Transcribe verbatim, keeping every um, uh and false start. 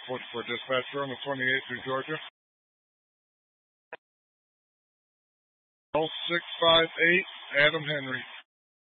report for dispatcher on the twenty-eighth through Georgia. oh six five eight, Adam Henry.